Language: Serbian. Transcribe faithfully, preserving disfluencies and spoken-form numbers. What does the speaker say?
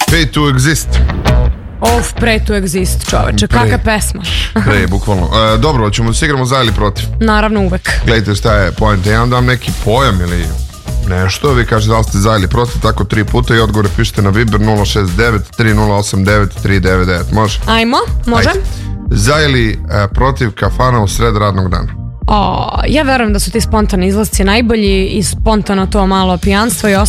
Pay to exist. Of, Pray to exist, čoveče, kakva pesma. Pre, bukvalno. E, dobro, ćemo da se igramo za ili protiv? Naravno, uvek. Gledajte šta je poenta, ja vam dam neki pojam ili nešto, vi kažete da li ste za ili protiv, tako tri puta i odgovore pišete na Viber nula šest devet tri nula osam devet tri devet devet, može? Ajmo, može. Ajde. Za ili e, protiv kafana u sred radnog dana? O, ja verujem da su ti spontani izlasci najbolji i spontano to malo pijanstvo i ostalo